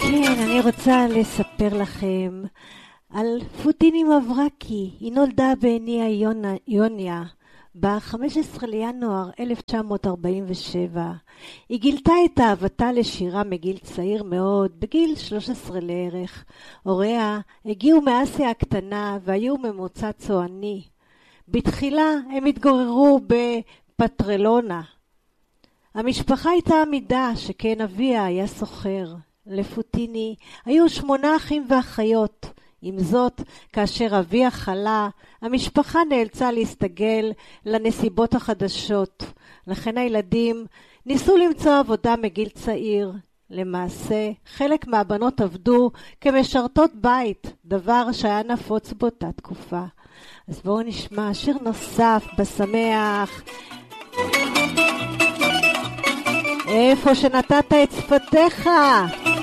כן, אני רוצה לספר לכם על פוטיני מברקי. היא נולדה בעניה יוניה ב-15 לינואר 1947. היא גילתה את אהבתה לשירה מגיל צעיר מאוד, בגיל 13 לערך. הוריה הגיעו מאסיה הקטנה והיו ממוצא צועני. בתחילה הם התגוררו בפטרלונה. המשפחה הייתה עמידה, שכן אביה היה סוחר. לפוטיני היו 8 אחים ואחיות. עם זאת, כאשר אביה חלה, המשפחה נאלצה להסתגל לנסיבות החדשות. לכן הילדים ניסו למצוא עבודה מגיל צעיר. למעשה, חלק מהבנות עבדו כמשרתות בית, דבר שהיה נפוץ באותה תקופה. אז בואו נשמע שיר נוסף בשמח. איפה שנתת את שפתיך.